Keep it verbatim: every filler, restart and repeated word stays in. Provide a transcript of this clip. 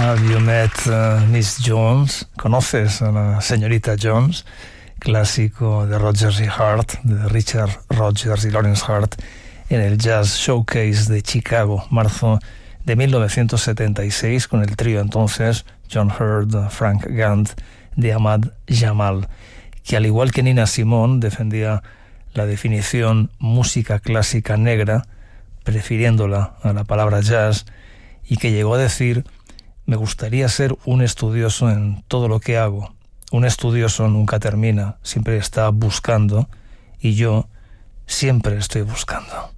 Have you met uh, Miss Jones? ¿Conoces a la señorita Jones? Clásico de Rodgers y Hart, de Richard Rodgers y Lawrence Hart, en el Jazz Showcase de Chicago, marzo de mil novecientos setenta y seis, con el trío entonces John Hurt, Frank Gant, de Ahmad Jamal, que al igual que Nina Simone defendía la definición música clásica negra, prefiriéndola a la palabra jazz, y que llegó a decir: me gustaría ser un estudioso en todo lo que hago. Un estudioso nunca termina, siempre está buscando, y yo siempre estoy buscando.